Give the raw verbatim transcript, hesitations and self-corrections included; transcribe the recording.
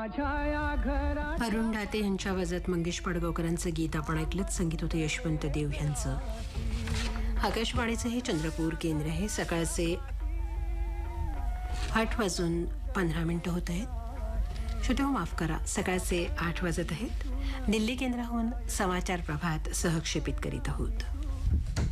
अरुण दाते यांच्या आवाजात मंगेश पडगावकरांचं गीत आपण ऐकलं. संगीत होतं यशवंत देव यांचं. आकाशवाणीचं हे चंद्रपूर केंद्र आहे. सकाळचे आठ वाजून पंधरा मिनिटं होत आहेत. श्रोते हो माफ करा, सकाळचे आठ वाजत आहेत. दिल्ली केंद्राहून समाचार प्रभात सहक्षेपित करीत आहोत.